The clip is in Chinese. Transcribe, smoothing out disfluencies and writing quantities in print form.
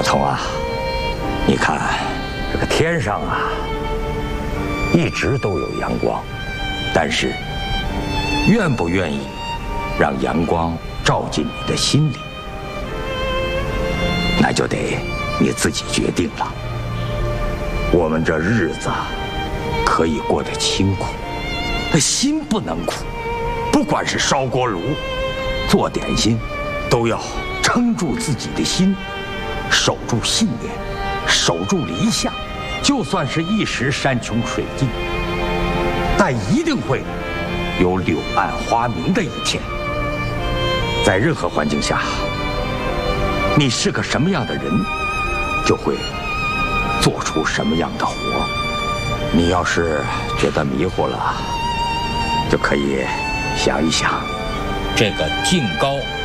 小聪啊，你看这个天上啊，一直都有阳光，但是愿不愿意让阳光照进你的心里，那就得你自己决定了。我们这日子可以过得清苦，心不能苦。不管是烧锅炉、做点心，都要撑住自己的心，守住信念，守住理想。就算是一时山穷水尽，但一定会有柳暗花明的一天。在任何环境下，你是个什么样的人，就会做出什么样的活。你要是觉得迷糊了，就可以想一想，这个敬高